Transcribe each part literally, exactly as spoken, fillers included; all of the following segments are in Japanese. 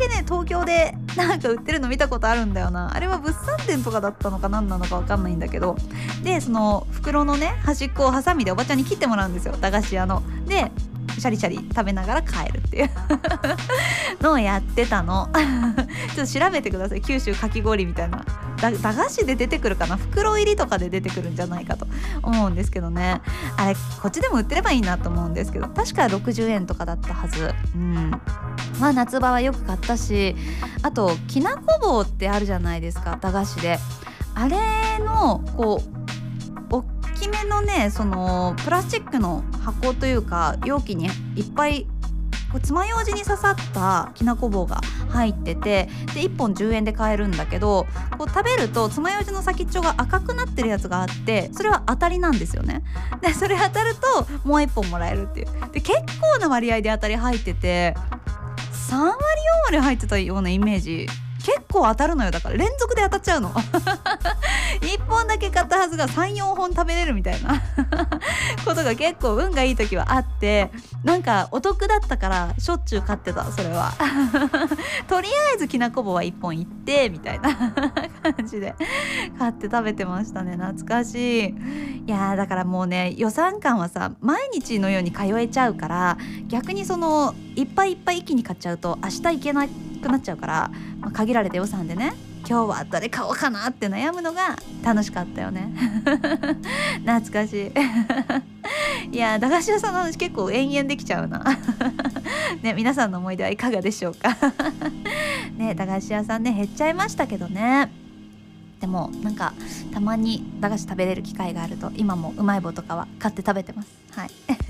けね東京でなんか売ってるの見たことあるんだよな。あれは物産展とかだったのか何なのか分かんないんだけど、でその袋のね端っこをハサミでおばちゃんに切ってもらうんですよ、駄菓子屋の。でシャリシャリ食べながら帰るっていうのをやってたのちょっと調べてください。九州かき氷みたいなだ駄菓子で出てくるかな、袋入りとかで出てくるんじゃないかと思うんですけどね。あれこっちでも売ってればいいなと思うんですけど、確かろくじゅうえんとかだったはず。うんまあ夏場はよく買ったし、あときなこ棒ってあるじゃないですか、駄菓子で。あれのこう大きめのね、そのプラスチックの箱というか容器にいっぱいこう爪楊枝に刺さったきなこ棒が入ってて、でいっぽんじゅうえんで買えるんだけど、こう食べると爪楊枝の先っちょが赤くなってるやつがあって、それは当たりなんですよね。でそれ当たるともういっぽんもらえるっていう。で結構な割合で当たり入ってて、さんわりよんわり入ってたようなイメージ。結構当たるのよ。だから連続で当たっちゃうのいっぽんだけ買ったはずが さん,よん 本食べれるみたいなことが結構運がいい時はあって、なんかお得だったからしょっちゅう買ってた。それはとりあえずきなこ棒はいっぽんいってみたいな感じで買って食べてましたね。懐かしい。いやだからもうね、予算感はさ毎日のように通えちゃうから、逆にそのいっぱいいっぱい一気に買っちゃうと明日行けなくなっちゃうから、まあ、限られた予算でね、今日はどれ買おうかなって悩むのが楽しかったよね懐かしいいや駄菓子屋さんの話結構延々できちゃうなね、皆さんの思い出はいかがでしょうかね、駄菓子屋さんね減っちゃいましたけどね。でもなんかたまに駄菓子食べれる機会があると今もうまい棒とかは買って食べてます。はい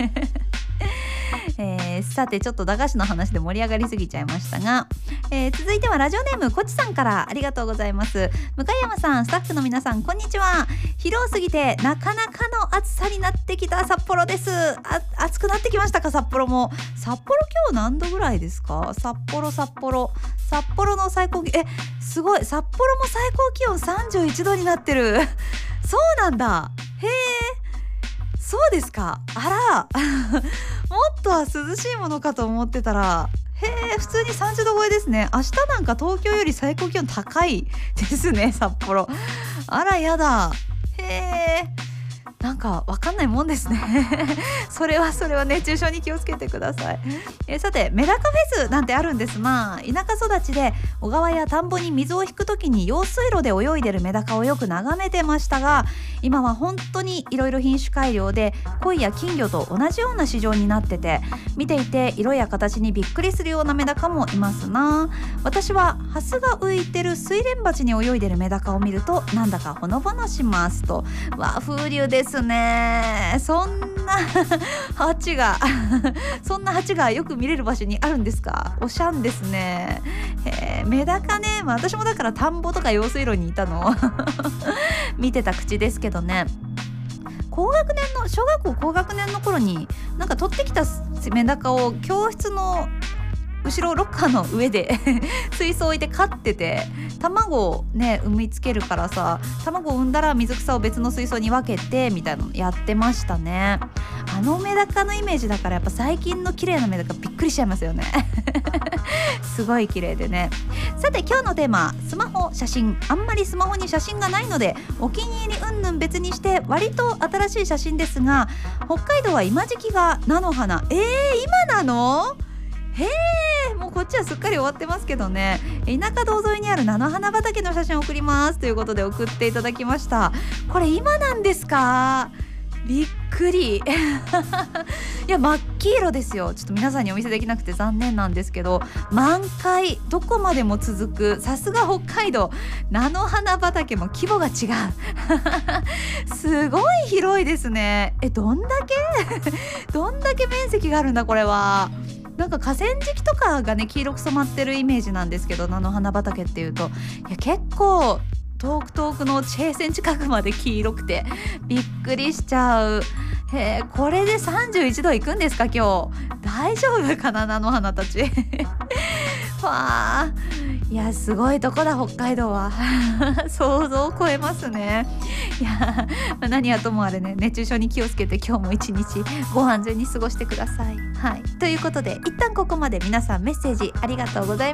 えー、さてちょっと駄菓子の話で盛り上がりすぎちゃいましたが、えー、続いてはラジオネームこちさんからありがとうございます。向山さん、スタッフの皆さんこんにちは。広すぎてなかなかの暑さになってきた札幌です。あ暑くなってきましたか？札幌も。札幌今日何度ぐらいですか？札幌札幌札幌の最高気温、えすごい、札幌も最高気温さんじゅういちどになってるそうなんだ。へえ、そうですか。あらもっとは涼しいものかと思ってたら、へえ、普通にさんじゅうど超えですね。明日なんか東京より最高気温高いですね、札幌。あらやだ。へえ、なんかわかんないもんですねそれはそれは熱中症に気をつけてください。えさてメダカフェスなんてあるんです。まあ田舎育ちで小川や田んぼに水を引くときに用水路で泳いでるメダカをよく眺めてましたが、今は本当にいろいろ品種改良で鯉や金魚と同じような市場になってて、見ていて色や形にびっくりするようなメダカもいますな。私はハスが浮いてる水蓮鉢に泳いでるメダカを見るとなんだかほのぼのしますと。わあ風流ですね。そんな鉢がそんな鉢がよく見れる場所にあるんですか？おしゃんですね。へー、メダカね、まあ、私もだから田んぼとか用水路にいたの見てた口ですけどね。高学年の小学校高学年の頃になんか取ってきたメダカを教室の後ろロッカーの上で水槽置いて飼ってて、卵をね産みつけるからさ、卵を産んだら水草を別の水槽に分けてみたいなのやってましたね。あのメダカのイメージだから、やっぱ最近の綺麗なメダカびっくりしちゃいますよねすごい綺麗でね。さて今日のテーマ、スマホ写真。あんまりスマホに写真がないのでお気に入り云々別にして割と新しい写真ですが、北海道は今時期が菜の花。えー、今なの？へー、もうこっちはすっかり終わってますけどね。田舎道沿いにある菜の花畑の写真を送りますということで送っていただきました。これ今なんですか？びっくりいや真っ黄色ですよ。ちょっと皆さんにお見せできなくて残念なんですけど、満開どこまでも続く、さすが北海道。菜の花畑も規模が違うすごい広いですね。えどんだけどんだけ面積があるんだこれは。なんか河川敷とかがね黄色く染まってるイメージなんですけど、菜の花畑っていうと、いや結構遠く遠くの地平線近くまで黄色くてびっくりしちゃう。へー、これでさんじゅういちどいくんですか今日。大丈夫かな菜の花たちわあ、いやすごいとこだ北海道は想像を超えますね。いや何はともあれね、熱中症に気をつけて今日も一日ご安全に過ごしてください。はい、ということで一旦ここまで皆さんメッセージありがとうございました。